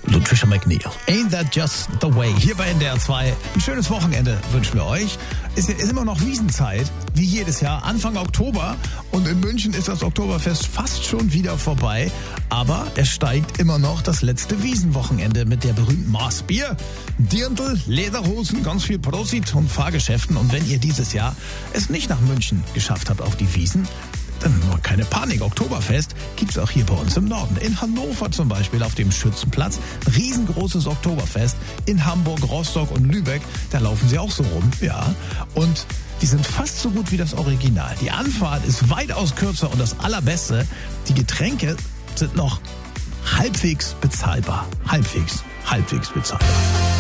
Ludwig McNeil. Ain't that just the way? Hier bei NDR 2. Ein schönes Wochenende wünschen wir euch. Ist immer noch Wiesenzeit, wie jedes Jahr, Anfang Oktober. Und in München ist das Oktoberfest fast schon wieder vorbei. Aber es steigt immer noch das letzte Wiesenwochenende mit der berühmten Maßbier, Dirndl, Lederhosen, ganz viel Prosit und Fahrgeschäften. Und wenn ihr dieses Jahr es nicht nach München geschafft habt auf die Wiesn, dann nur keine Panik. Oktoberfest gibt's auch hier bei uns im Norden. In Hannover zum Beispiel auf dem Schützenplatz. Riesengroßes Oktoberfest. In Hamburg, Rostock und Lübeck. Da laufen sie auch so rum. Ja. Und die sind fast so gut wie das Original. Die Anfahrt ist weitaus kürzer und das Allerbeste, die Getränke sind noch halbwegs bezahlbar. Halbwegs bezahlbar.